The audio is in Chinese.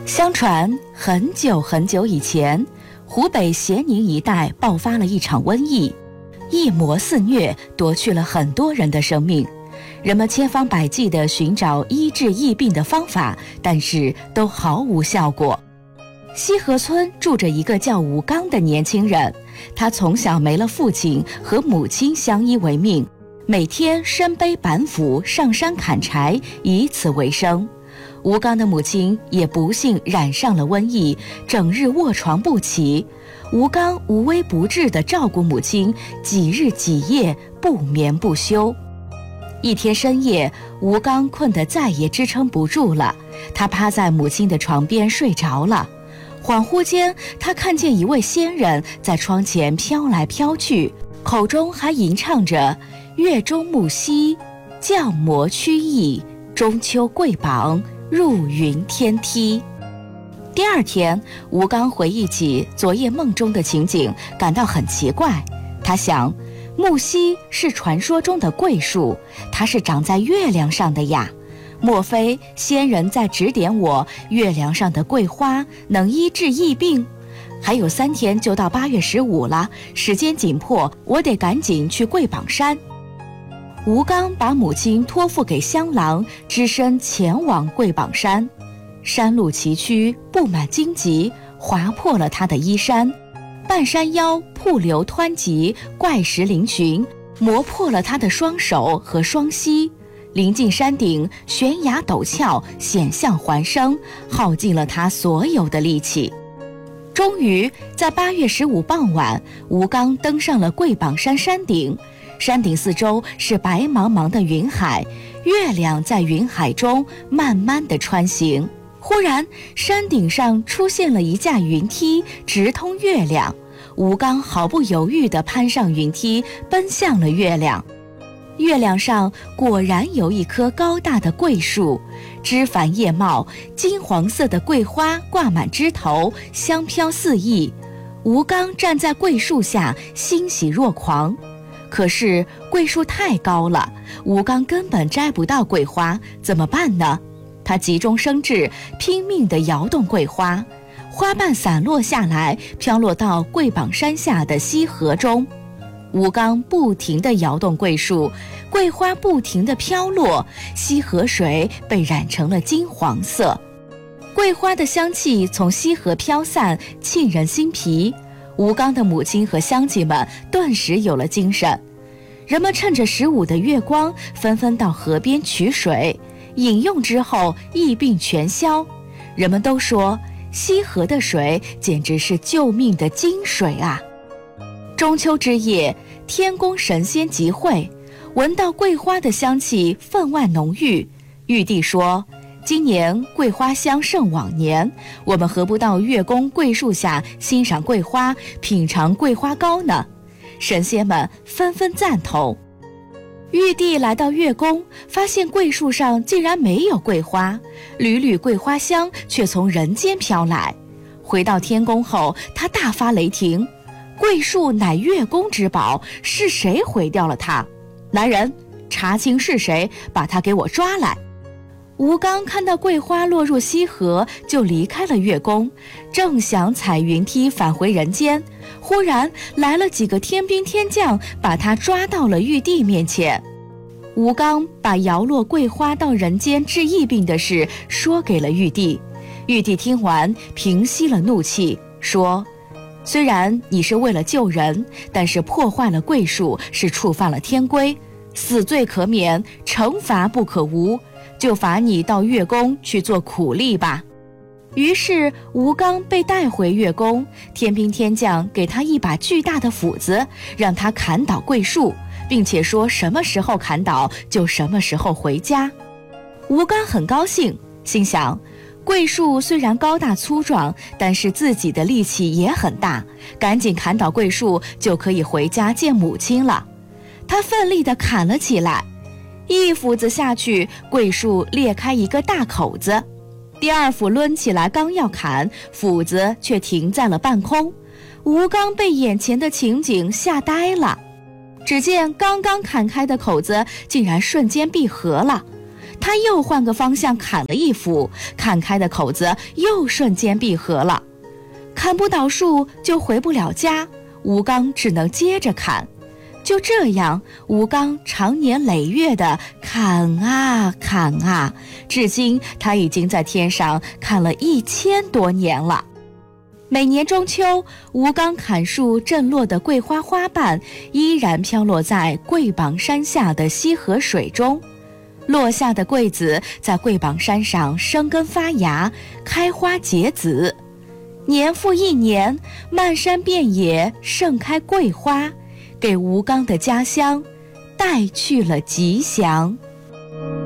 相传很久很久以前，湖北咸宁一带爆发了一场瘟疫，疫魔肆虐，夺去了很多人的生命。人们千方百计地寻找医治疫病的方法，但是都毫无效果。西河村住着一个叫吴刚的年轻人，他从小没了父亲，和母亲相依为命，每天身背板斧上山砍柴，以此为生。吴刚的母亲也不幸染上了瘟疫，整日卧床不起。吴刚无微不至地照顾母亲，几日几夜不眠不休。一天深夜，吴刚困得再也支撑不住了，他趴在母亲的床边睡着了。恍惚间，他看见一位仙人在窗前飘来飘去，口中还吟唱着月中木兮，降魔驱疫，中秋桂榜，入云天梯。第二天，吴刚回忆起昨夜梦中的情景，感到很奇怪。他想，木兮是传说中的桂树，它是长在月亮上的呀。莫非仙人在指点我，月亮上的桂花能医治疫病？还有3天就到8月15了，时间紧迫，我得赶紧去桂榜山。吴刚把母亲托付给香郎，只身前往桂榜山。山路崎岖，布满荆棘，划破了他的衣衫。半山腰瀑流湍急，怪石嶙峋，磨破了他的双手和双膝。临近山顶，悬崖陡峭，险象环生，耗尽了他所有的力气。终于在8月15傍晚，吴刚登上了桂榜山山顶。山顶四周是白茫茫的云海，月亮在云海中慢慢地穿行。忽然，山顶上出现了一架云梯，直通月亮。吴刚毫不犹豫地攀上云梯，奔向了月亮。月亮上果然有一棵高大的桂树，枝繁叶茂，金黄色的桂花挂满枝头，香飘四溢。吴刚站在桂树下，欣喜若狂。可是桂树太高了，吴刚根本摘不到桂花，怎么办呢？他急中生智，拼命地摇动桂花，花瓣散落下来，飘落到桂榜山下的溪河中。吴刚不停地摇动桂树，桂花不停地飘落，溪河水被染成了金黄色。桂花的香气从溪河飘散，沁人心脾。吴刚的母亲和乡亲们顿时有了精神。人们趁着15的月光，纷纷到河边取水，饮用之后疫病全消。人们都说，溪河的水简直是救命的金水啊！中秋之夜，天宫神仙集会，闻到桂花的香气分外浓郁。玉帝说，今年桂花香胜往年，我们何不到月宫桂树下欣赏桂花，品尝桂花糕呢？神仙们纷纷赞同。玉帝来到月宫，发现桂树上竟然没有桂花，缕缕桂花香却从人间飘来。回到天宫后，他大发雷霆，桂树乃月宫之宝，是谁毁掉了它？来人，查清是谁，把他给我抓来。吴刚看到桂花落入溪河，就离开了月宫，正想踩云梯返回人间，忽然来了几个天兵天将，把他抓到了玉帝面前。吴刚把摇落桂花到人间治疫病的事说给了玉帝。玉帝听完，平息了怒气，说，虽然你是为了救人，但是破坏了桂树是触犯了天规，死罪可免，惩罚不可无，就罚你到月宫去做苦力吧。于是吴刚被带回月宫，天兵天将给他一把巨大的斧子，让他砍倒桂树，并且说什么时候砍倒就什么时候回家。吴刚很高兴，心想，桂树虽然高大粗壮，但是自己的力气也很大，赶紧砍倒桂树就可以回家见母亲了。他奋力地砍了起来，一斧子下去，桂树裂开一个大口子。第二斧抡起来刚要砍，斧子却停在了半空。吴刚被眼前的情景吓呆了，只见刚刚砍开的口子竟然瞬间闭合了。 他又换个方向砍了一斧，砍开的口子又瞬间闭合了。砍不倒树就回不了家，吴刚只能接着砍。就这样，吴刚长年累月地砍啊砍啊，至今他已经在天上砍了1000多年了。每年中秋，吴刚砍树震落的桂花花瓣依然飘落在桂榜山下的溪河水中，落下的桂子在桂榜山上生根发芽，开花结籽。年复一年，漫山遍野盛开桂花，给吴刚的家乡带去了吉祥。